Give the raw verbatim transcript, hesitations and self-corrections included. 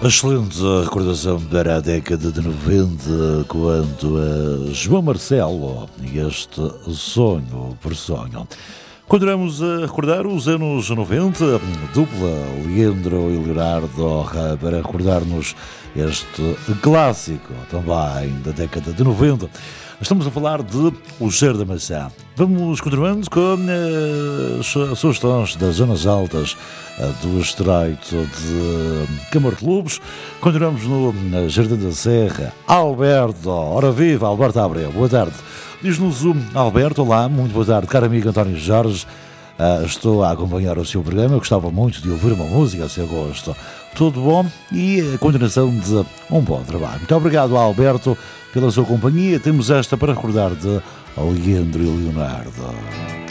Excelente recordação para a década de noventa, quanto a João Marcelo e este Sonho por Sonho. Continuamos a recordar os anos noventa, dupla Leandro e Leonardo, para recordar-nos este clássico também da década de noventa. Estamos a falar de O Cheiro da Maçã. Vamos continuando com as sugestões das zonas altas do Estreito de Câmara de Lobos. Continuamos no Jardim da Serra. Alberto, ora viva, Alberto Abreu, boa tarde. Diz-nos o Alberto, olá, muito boa tarde, caro amigo António Jorge. Uh, estou a acompanhar o seu programa, eu gostava muito de ouvir uma música a seu gosto. Tudo bom e a continuação de um bom trabalho. Muito obrigado, Alberto, pela sua companhia. Temos esta para recordar de Leandro e Leonardo.